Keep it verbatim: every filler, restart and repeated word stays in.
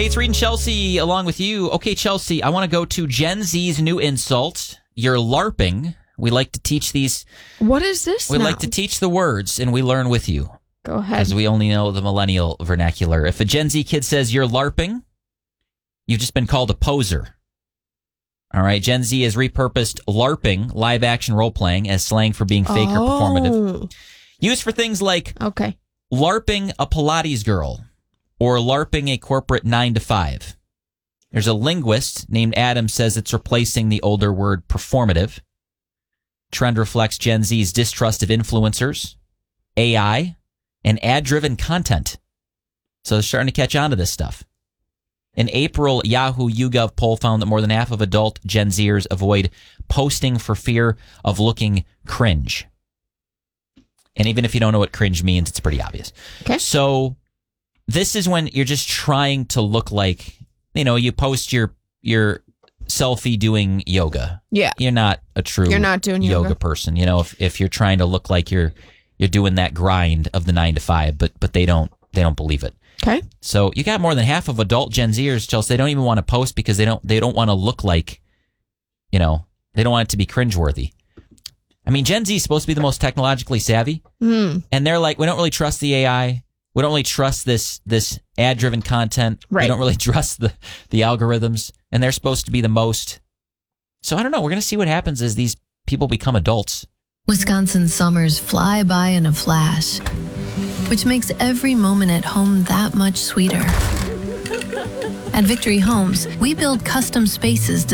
Hey, it's Reed and Chelsea along with you. Okay, Chelsea, I want to go to Gen Z's new insult. You're LARPing. We like to teach these. What is this We now? like to teach the words, and we learn with you. Go ahead. Because we only know the millennial vernacular. If a Gen Z kid says you're LARPing, you've just been called a poser. All right, Gen Z has repurposed LARPing, live action role playing, as slang for being fake oh. or performative. Used for things like okay. LARPing a Pilates girl or LARPing a corporate nine to five. There's a linguist named Adam says it's replacing the older word performative. Trend reflects Gen Z's distrust of influencers, A I, and ad-driven content. So they're starting to catch on to this stuff. An April Yahoo YouGov poll found that more than half of adult Gen Zers avoid posting for fear of looking cringe. And even if you don't know what cringe means, it's pretty obvious. Okay. So this is when you're just trying to look like, you know, you post your your selfie doing yoga. Yeah. You're not a true You're not doing yoga. yoga person. You know, if, if you're trying to look like you're you're doing that grind of the nine to five, but but they don't they don't believe it. Okay. So you got more than half of adult Gen Zers, Chelsea, they don't even want to post because they don't they don't want to look like, you know, they don't want it to be cringeworthy. I mean, Gen Z is supposed to be the most technologically savvy, mm. and they're like, we don't really trust the A I. We don't really trust this this ad-driven content. Right. We don't really trust the, the algorithms, and they're supposed to be the most. So I don't know. We're going to see what happens as these people become adults. Wisconsin summers fly by in a flash, which makes every moment at home that much sweeter. At Victory Homes, we build custom spaces